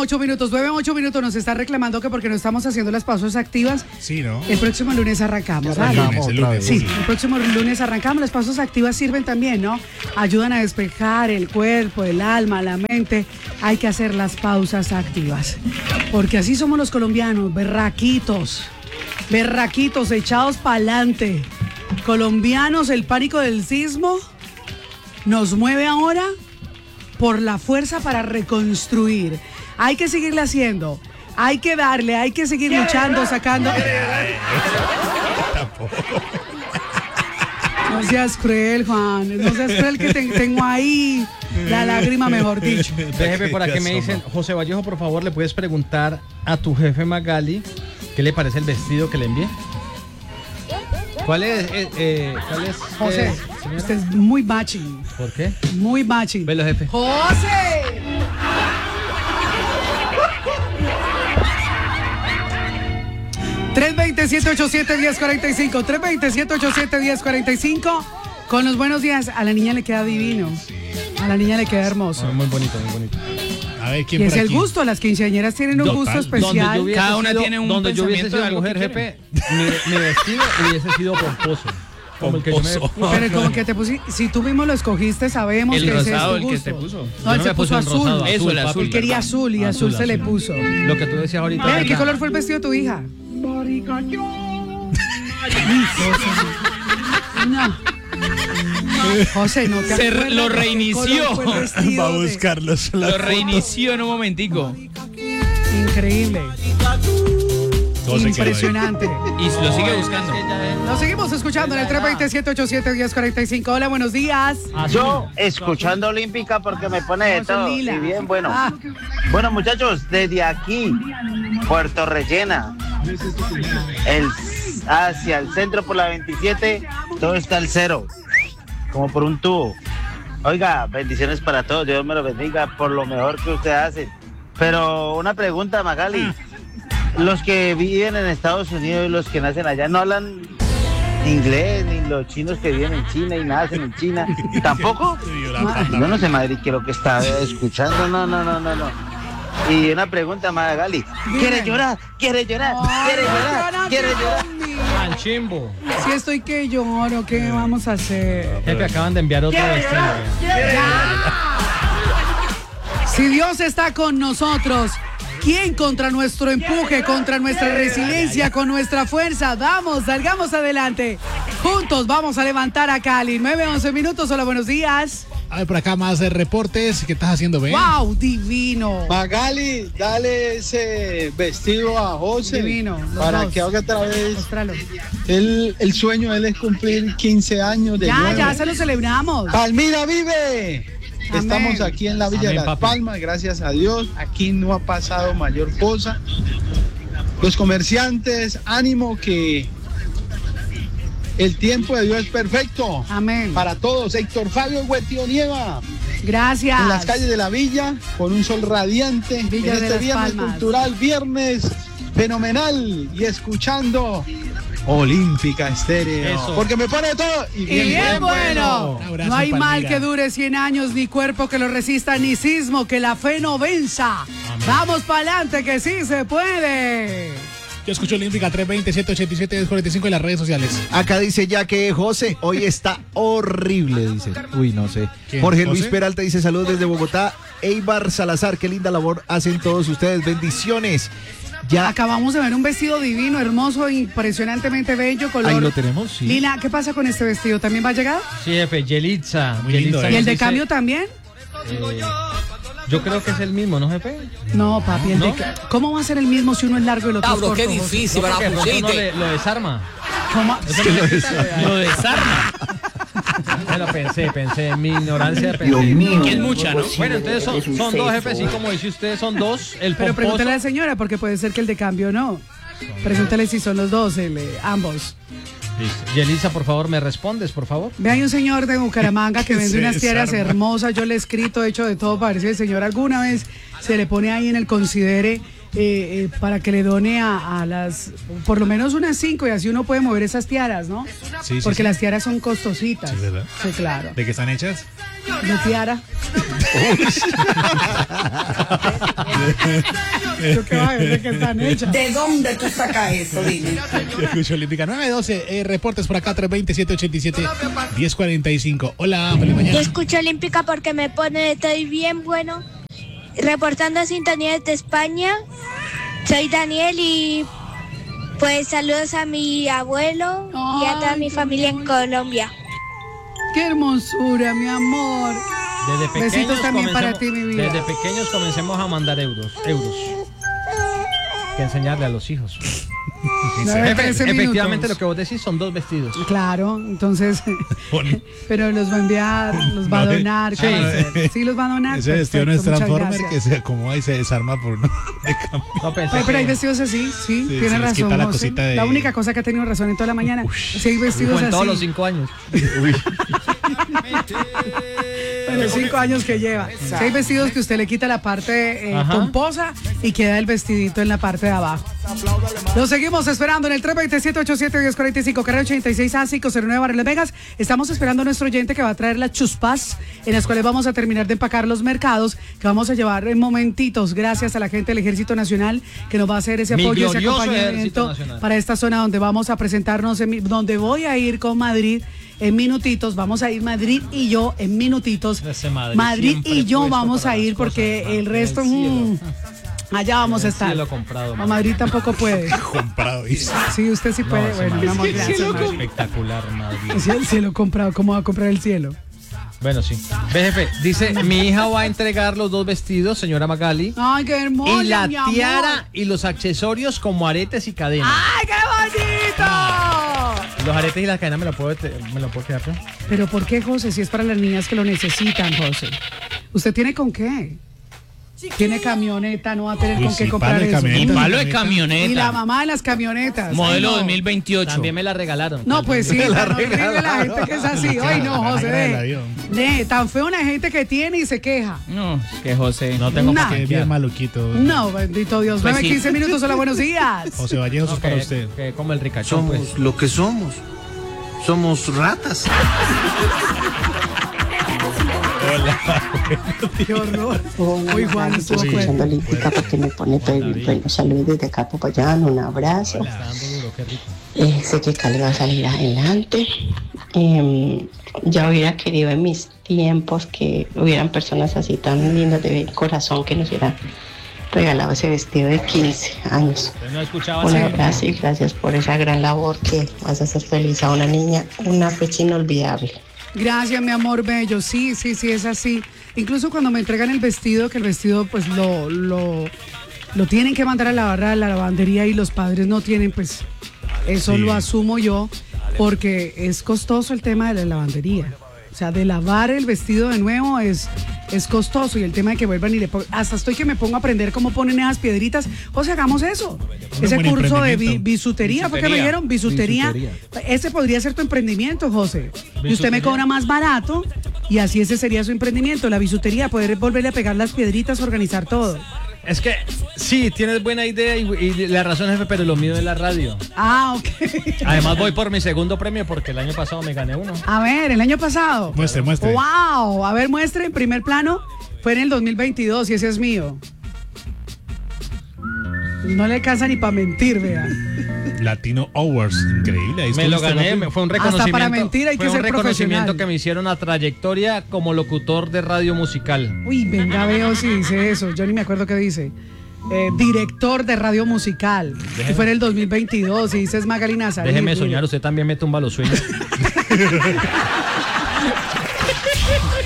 8 minutos. 9, 8 minutos. Nos está reclamando que porque no estamos haciendo las pausas activas. Sí, ¿no? El próximo lunes arrancamos. El lunes. Sí, el próximo lunes arrancamos. Las pausas activas sirven también, ¿no? Ayudan a despejar el cuerpo, el alma, la mente. Hay que hacer las pausas activas. Porque así somos los colombianos, berraquitos, echados pa'lante. Colombianos, el pánico del sismo nos mueve ahora por la fuerza para reconstruir. Hay que seguirle haciendo. Hay que darle, hay que seguir luchando, sacando. No seas cruel, Juan. No seas cruel que tengo ahí la lágrima, mejor dicho. Jefe, por aquí me dicen, José Vallejo, por favor, ¿le puedes preguntar a tu jefe Magali qué le parece el vestido que le envié? ¿Cuál es? José, usted es muy matching. ¿Por qué? Muy matching. Velo, jefe. ¡José! $320-787-1045. 320-787-1045. Con los buenos días, a la niña le queda divino. A la niña le queda hermoso. Muy bonito, muy bonito. A ver, ¿quién Y por es el aquí? gusto, las quinceañeras tienen un gusto especial. Cada una tiene un Donde yo hubiese pensamiento sido de algo mujer, que jefe, mi vestido hubiese sido pomposo. Como el que yo me- Pero como que te pusiste, si tú mismo lo escogiste, sabemos El que ese es rosado, tu el que gusto. te puso. No, él Yo se me puso puse un azul. rosado, Eso, el papi. azul. Él quería azul y azul se le puso. Lo que tú decías ahorita. Ven, ¿qué ¿verdad? color fue el vestido de tu hija? No. José, no te acuerdas lo de qué reinició. color fue el vestido Va a de- buscarlos. Lo reinició en un momentico. Increíble. Todo se quedó ahí. Impresionante. Y lo sigue buscando. Nos seguimos escuchando en el 320-787-1045. Hola, buenos días. Yo escuchando Olímpica porque me pone de No, son todo. lila. Y bien, bueno. Ah. Bueno, muchachos, desde aquí, Puerto Rellena, hacia el centro por la 27, todo está al cero, como por un tubo. Oiga, bendiciones para todos, Dios me lo bendiga por lo mejor que usted hace. Pero una pregunta, Magali. Los que viven en Estados Unidos y los que nacen allá no hablan inglés, ni los chinos que viven en China y nacen en China. ¿Tampoco? Yo no sé, Madrid, qué es lo que está escuchando. No. Y una pregunta, Magali. ¿Quiere llorar? ¿Quiere llorar? ¿Quiere llorar? ¿Quiere llorar? Al chimbo. Si estoy que lloro, ¿qué vamos a hacer? Jefe, acaban de enviar otro vestido. Si Dios está con nosotros, ¿quién contra nuestro empuje, contra nuestra resiliencia, con nuestra fuerza? Vamos, salgamos adelante. Juntos vamos a levantar a Cali. 9-11 minutos. Hola, buenos días. A ver, por acá más reportes. ¿Qué estás haciendo, Ben? ¡Wow! Divino. Magali, dale ese vestido a José Divino. Los para dos. que haga otra vez. Mostralo. El sueño de él es cumplir 15 años de nuevo. Ya se lo celebramos. ¡Palmira vive! Amén. Estamos aquí en la Villa Amén, de Las papi. Palmas, gracias a Dios. Aquí no ha pasado mayor cosa. Los comerciantes, ánimo que el tiempo de Dios es perfecto. Amén. Para todos, Héctor Fabio Huetío Nieva. Gracias. En las calles de la villa, con un sol radiante, Villa en de este Las viernes Palmas. cultural, viernes fenomenal, y escuchando Olímpica Estéreo. Eso. Porque me pone todo y Y bien bueno. Un abrazo, No hay mal Palmira. que dure 100 años, ni cuerpo que lo resista, ni sismo que la fe no venza. Vamos para adelante, que sí se puede. Yo escucho Olímpica 320-787-1045 en las redes sociales. Acá dice ya que José, hoy está horrible, dice. Uy, no sé. ¿Quién? Jorge Luis ¿José? Peralta dice saludos desde Bogotá. Eibar Salazar, qué linda labor hacen todos ustedes. Bendiciones. Ya Acabamos de ver un vestido divino, hermoso, impresionantemente bello, color. ahí lo tenemos, sí. Lila, ¿qué pasa con este vestido? ¿También va a llegar? Sí, jefe, Yelitza. Muy lindo, Yelitza ¿Y el de dice, cambio también? yo creo que es el mismo, ¿no, jefe? No, papi, el ¿No? ¿cómo va a ser el mismo si uno es largo y el otro es Tauro, corto? qué José? difícil No, para porque de pronto no pusiste. lo desarma. ¿Cómo? Lo desarma. Bueno, pensé, en mi ignorancia pensé. Dios mío. Que es mucha, ¿no? Bueno, entonces son dos jefes, y como dice usted, son dos. El Pero pomposo. pregúntale a la señora, porque puede ser que el de cambio no. Pregúntale si son los dos, ambos. Listo. Yelitza, por favor, ¿me respondes, por favor? Ve, hay un señor de Bucaramanga que vende Se unas tiaras desarma. hermosas. Yo le he escrito, he hecho de todo para ver si el señor alguna vez se le pone ahí en el considere para que le done a las, por lo menos unas 5, y así uno puede mover esas tiaras, ¿no? Sí, Porque sí. las tiaras son costositas. Sí, ¿verdad? Sí, claro. ¿De qué están hechas? De tiara. Yo qué va a ver de qué están hechas. ¿De dónde tú sacas eso, dime? Yo escucho Olímpica 912, reportes por acá 320-787-1045. Hola, feliz Yo mañana. escucho Olímpica porque me pone, estoy bien bueno. Reportando sintonía desde España. Soy Daniel y pues saludos a mi abuelo y a toda mi familia en Colombia. Qué hermosura, mi amor. Desde pequeños Besitos también para ti, mi vida. Desde pequeños comencemos a mandar euros. Que enseñarle a los hijos. Efectivamente, lo que vos decís son 2 vestidos. Claro, entonces, pero los va a enviar, los va a donar. Sí. Sí, los va a donar. Ese vestido no es Perfecto, muchas Transformer gracias. que se acomoda y se desarma por uno de cambio. No, pensé Ay, pero hay que- vestidos así, sí, Sí, tiene se les quita razón. la José. cosita de- La única cosa que ha tenido razón en toda la mañana. Sí, hay vestidos Como en así. todos los 5 años. Bueno, 5 años que lleva. Sí, hay vestidos que usted le quita la parte Ajá. pomposa y queda el vestidito en la parte de abajo. Lo seguimos esperando en el 327-87-1045, carrera 86A, 509 Barrio Las Vegas. Estamos esperando a nuestro oyente que va a traer las chuspas, en las cuales vamos a terminar de empacar los mercados, que vamos a llevar en momentitos, gracias a la gente del Ejército Nacional, que nos va a hacer ese Mi apoyo, ese glorioso Ejército acompañamiento Nacional. para esta zona donde vamos a presentarnos, donde voy a ir con Madrid. En minutitos, vamos a ir Madrid y yo en minutitos. Ese Madrid Madrid siempre y yo puesto vamos para a las ir cosas, porque hermano, el resto, en el cielo. allá vamos a En el estar. cielo comprado, A Madrid tampoco puede. Comprado, dice. Sí, usted sí puede. ese Bueno, mi Madrid. amor, gracias. Madrid. Espectacular, Madrid. Si el cielo comprado, ¿cómo va a comprar el cielo? Bueno, sí. Ve, jefe, dice, mi hija va a entregar los 2 vestidos, señora Magali, Ay, qué hermoso. y la mi amor. tiara y los accesorios como aretes y cadenas. ¡Ay, qué bonito! Los aretes y las cadenas me lo puedo quedar, ¿no? Pero ¿por qué, José? Si es para las niñas que lo necesitan, José. ¿Usted tiene con qué? Tiene camioneta, no va a tener Uy, con sí, qué comprar palo de eso. camioneta. Y palo de Y la camioneta. mamá de las camionetas. Modelo Ay, no. 2028. También me la regalaron. No, pues sí, La tan horrible la regalaron. gente que es así. Ay, no, La José. negra del avión. Tan feo una gente que tiene y se queja. No, que José. No tengo Nah. por Que qué es bien enviar. maluquito. No, bendito Dios. Pues 9:15 sí. minutos. Hola, buenos días. José Vallejo, eso es para usted. Que como el ricachón, pues. Somos lo que somos. Somos ratas. Qué horror. Uy, Juan, estuvo Sí. fuerte. Olímpica porque me pone todo el bueno. Saludos desde acá, Popayán, un abrazo. Está dando duro, qué rico. Sé que Cali va a salir adelante. Ya hubiera querido en mis tiempos que hubieran personas así tan lindas de corazón que nos hubieran regalado ese vestido de 15 años. Usted no escuchaba Un así. abrazo y gracias por esa gran labor que vas a hacer feliz a una niña, una fecha inolvidable. Gracias, mi amor bello. Sí, es así. Incluso cuando me entregan el vestido, que el vestido pues lo tienen que mandar a lavar a la lavandería y los padres no tienen, pues eso Sí. lo asumo yo porque es costoso el tema de la lavandería. O sea, de lavar el vestido de nuevo es costoso y el tema de que vuelvan y le pongan, hasta estoy que me pongo a aprender cómo ponen esas piedritas. O sea, hagamos eso. Ese buen curso de emprendimiento. bisutería, ¿por qué me dieron? Bisutería. Ese podría ser tu emprendimiento, José. Y usted me cobra más barato y así ese sería su emprendimiento, la bisutería, poder volverle a pegar las piedritas, organizar todo. Es que sí, tienes buena idea y la razón, jefe, pero lo mío es la radio. Ah, ok. Además voy por mi segundo premio porque el año pasado me gané uno. A ver, el año pasado. Muestre. ¡Wow! A ver, muestre en primer plano. Fue en el 2022 y ese es mío. No le alcanza ni para mentir, vea. Latino Awards, increíble. Ahí Me lo estuviste, gané, papi. fue un reconocimiento. para mentir hay que fue ser un reconocimiento profesional. que me hicieron a trayectoria como locutor de radio musical. Uy, venga, veo si dice eso. Yo ni me acuerdo qué dice. Director de radio musical. Y fue en el 2022 y dices Magali Nazaret. Déjeme mire. soñar, usted también me tumba los sueños.